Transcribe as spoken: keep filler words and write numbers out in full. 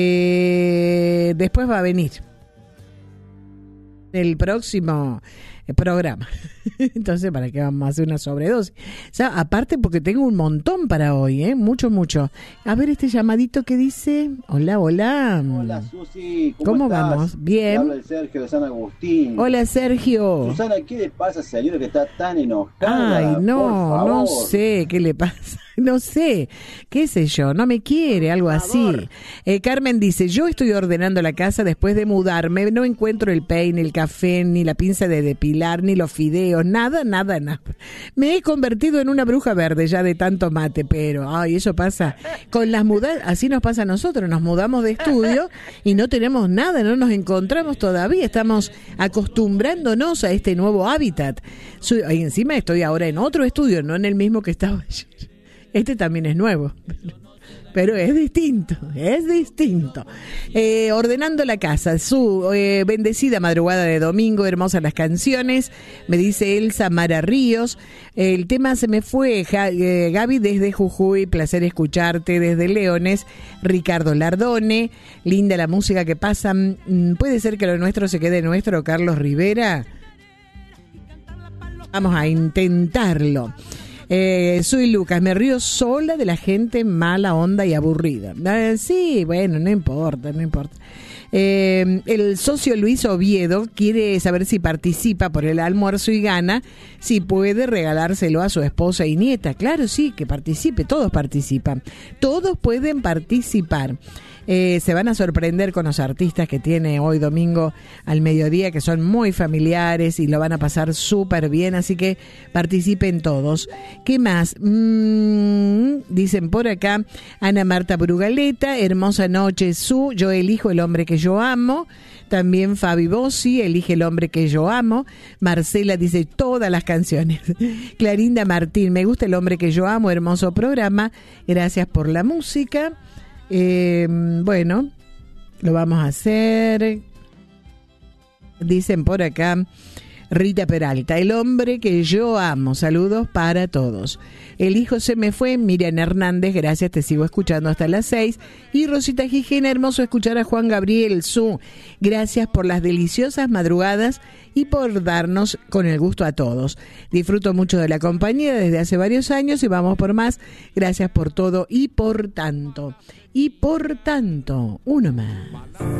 Eh, después va a venir el próximo programa. Entonces, ¿para qué vamos a hacer una sobredosis? O sea, aparte porque tengo un montón para hoy, ¿eh? Mucho, mucho. A ver este llamadito que dice. Hola, hola. Hola, Susi. ¿Cómo, ¿Cómo estás? vamos? Bien. Te habla el Sergio de San Agustín. Hola, Sergio. Susana, ¿qué le pasa, señora, que está tan enojada? Ay, no, Por favor. no sé qué le pasa. No sé, qué sé yo, no me quiere, algo así. Eh, Carmen dice, yo estoy ordenando la casa después de mudarme, no encuentro el peine, el café, ni la pinza de depilar, ni los fideos, nada, nada, nada. Me he convertido en una bruja verde ya de tanto mate, pero, ay, eso pasa con las mudanzas, así nos pasa a nosotros, nos mudamos de estudio y no tenemos nada, no nos encontramos todavía, estamos acostumbrándonos a este nuevo hábitat. Soy, y encima estoy ahora en otro estudio, no en el mismo que estaba ayer. Este también es nuevo, pero es distinto, es distinto. Eh, ordenando la casa, su eh, bendecida madrugada de domingo, hermosas las canciones, me dice Elsa Mara Ríos. El tema se me fue, ja, eh, Gaby desde Jujuy, placer escucharte desde Leones. Ricardo Lardone, linda la música que pasa. ¿Puede ser que lo nuestro se quede nuestro, Carlos Rivera? Vamos a intentarlo. Eh, soy Lucas, me río sola de la gente mala onda y aburrida. Eh, sí, bueno, no importa, no importa. Eh, el socio Luis Oviedo quiere saber si participa por el almuerzo y gana, si puede regalárselo a su esposa y nieta. Claro, sí, que participe, todos participan. Todos pueden participar. Eh, se van a sorprender con los artistas que tiene hoy domingo al mediodía, que son muy familiares y lo van a pasar súper bien, así que participen todos. ¿Qué más? Mm, dicen por acá, Ana Marta Brugaleta, hermosa noche, Su, yo elijo el hombre que yo amo. También Fabi Bossi, elige el hombre que yo amo. Marcela dice todas las canciones. Clarinda Martín, me gusta el hombre que yo amo, hermoso programa, gracias por la música. Eh, bueno, lo vamos a hacer. Dicen por acá, Rita Peralta, el hombre que yo amo. Saludos para todos. El hijo se me fue, Miriam Hernández, gracias, te sigo escuchando hasta las seis. Y Rosita Gijena, hermoso escuchar a Juan Gabriel Su. Gracias por las deliciosas madrugadas y por darnos con el gusto a todos. Disfruto mucho de la compañía desde hace varios años y vamos por más. Gracias por todo y por tanto. Y por tanto, uno más.